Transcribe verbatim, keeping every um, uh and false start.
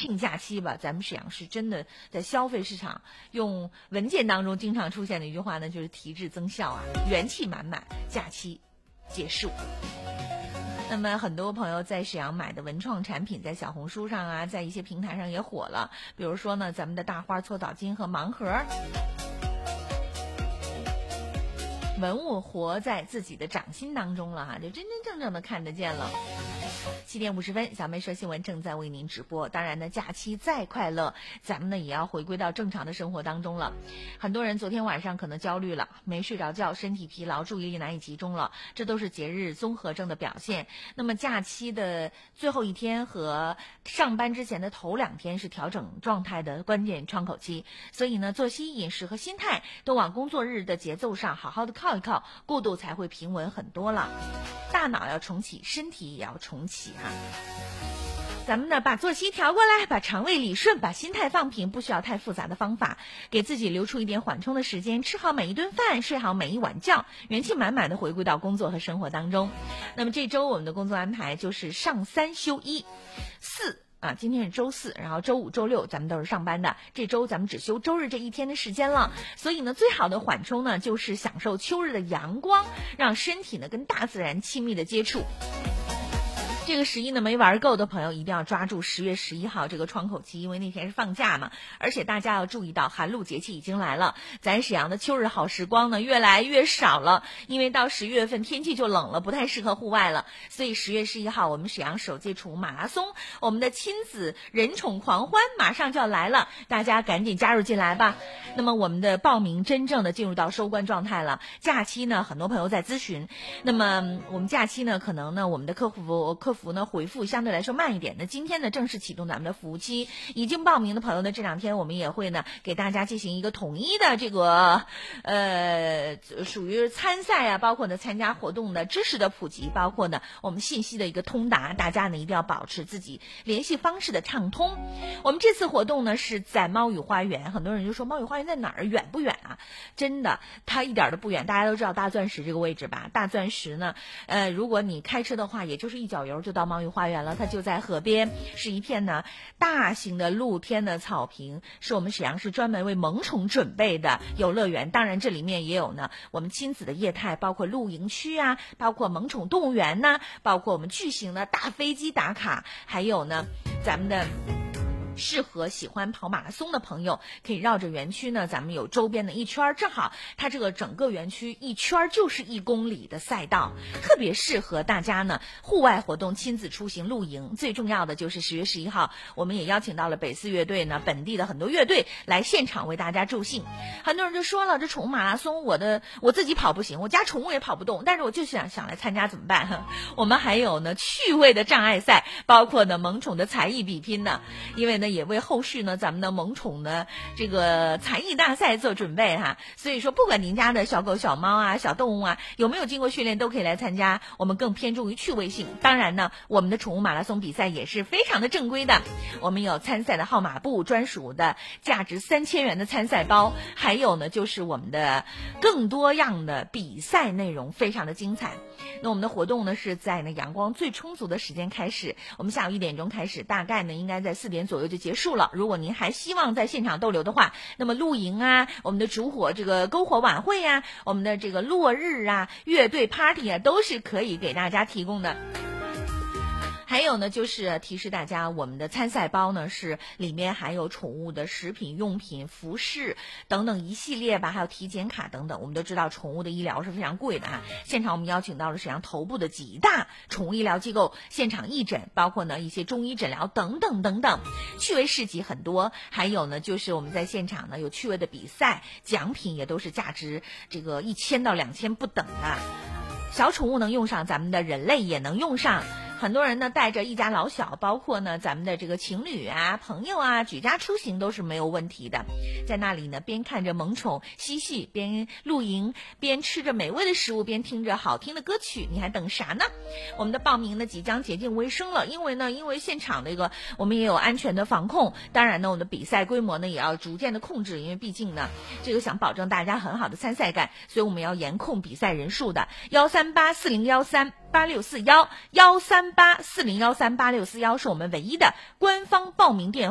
庆假期吧，咱们沈阳市真的在消费市场用文件当中经常出现的一句话呢，就是提质增效啊，元气满满，假期结束。那么很多朋友在沈阳买的文创产品，在小红书上啊，在一些平台上也火了，比如说呢，咱们的大花搓澡巾和盲盒。文物活在自己的掌心当中了哈，就真真正正的看得见了。七点五十分，小妹说新闻正在为您直播。当然呢，假期再快乐，咱们呢也要回归到正常的生活当中了。很多人昨天晚上可能焦虑了，没睡着觉，身体疲劳，注意力难以集中了，这都是节日综合症的表现。那么假期的最后一天和上班之前的头两天是调整状态的关键窗口期，所以呢，作息、饮食和心态都往工作日的节奏上好好的靠一靠，过渡才会平稳很多了。大脑要重启，身体也要重启啊。咱们呢把作息调过来，把肠胃理顺，把心态放平，不需要太复杂的方法，给自己留出一点缓冲的时间，吃好每一顿饭，睡好每一晚觉，元气满满的回归到工作和生活当中。那么这周我们的工作安排就是上三休一，四啊，今天是周四，然后周五、周六咱们都是上班的。这周咱们只休周日这一天的时间了，所以呢，最好的缓冲呢，就是享受秋日的阳光，让身体呢跟大自然亲密的接触。这个十一呢没玩够的朋友一定要抓住十月十一号这个窗口期，因为那天是放假嘛，而且大家要注意到寒露节气已经来了，咱沈阳的秋日好时光呢越来越少了，因为到十月份天气就冷了，不太适合户外了，所以十月十一号我们沈阳首届宠物马拉松，我们的亲子人宠狂欢马上就要来了，大家赶紧加入进来吧。那么我们的报名真正的进入到收官状态了，假期呢很多朋友在咨询，那么我们假期呢可能呢我们的客服客服呢回复相对来说慢一点，那今天呢正式启动咱们的服务期，已经报名的朋友呢这两天我们也会呢给大家进行一个统一的这个呃属于参赛啊，包括呢参加活动的知识的普及，包括呢我们信息的一个通达，大家呢一定要保持自己联系方式的畅通。我们这次活动呢是在猫语花园，很多人就说猫语花园在哪儿，远不远啊？真的它一点都不远，大家都知道大钻石这个位置吧，大钻石呢呃如果你开车的话也就是一脚油就到猫语花园了，它就在河边，是一片呢大型的露天的草坪，是我们沈阳市专门为萌宠准备的游乐园。当然这里面也有呢我们亲子的业态，包括露营区啊，包括萌宠动物园呢，包括我们巨型的大飞机打卡，还有呢咱们的适合喜欢跑马拉松的朋友可以绕着园区呢，咱们有周边的一圈，正好它这个整个园区一圈就是一公里的赛道，特别适合大家呢户外活动，亲子出行露营。最重要的就是十月十一号我们也邀请到了北四乐队呢，本地的很多乐队来现场为大家助兴。很多人就说了，这宠物马拉松我的我自己跑不行，我家宠物也跑不动，但是我就想想来参加怎么办？我们还有呢趣味的障碍赛，包括呢萌宠的才艺比拼呢，因为呢也为后续呢咱们的萌宠的这个才艺大赛做准备哈。所以说不管您家的小狗小猫啊小动物啊有没有经过训练都可以来参加，我们更偏重于趣味性。当然呢我们的宠物马拉松比赛也是非常的正规的，我们有参赛的号码布，专属的价值三千元的参赛包，还有呢就是我们的更多样的比赛内容，非常的精彩。那我们的活动呢是在呢阳光最充足的时间开始，我们下午一点钟开始，大概呢应该在四点左右就结束了。如果您还希望在现场逗留的话，那么露营啊，我们的烛火这个篝火晚会啊，我们的这个落日啊，乐队 party 啊，都是可以给大家提供的。还有呢就是提示大家，我们的参赛包呢是里面还有宠物的食品用品、服饰等等一系列吧，还有体检卡等等。我们都知道宠物的医疗是非常贵的啊，现场我们邀请到了沈阳头部的几大宠物医疗机构现场义诊，包括呢一些中医诊疗等等等等，趣味市集很多。还有呢就是我们在现场呢有趣味的比赛，奖品也都是价值这个一千到两千不等的，小宠物能用上，咱们的人类也能用上。很多人呢带着一家老小，包括呢咱们的这个情侣啊、朋友啊，举家出行都是没有问题的。在那里呢边看着萌宠嬉戏，边露营，边吃着美味的食物，边听着好听的歌曲，你还等啥呢？我们的报名呢即将接近尾声了，因为呢因为现场这个我们也有安全的防控，当然呢我们的比赛规模呢也要逐渐的控制，因为毕竟呢这个想保证大家很好的参赛感，所以我们要严控比赛人数的。幺三八四零幺三八六四幺幺三八四零幺三八六四幺是我们唯一的官方报名电话。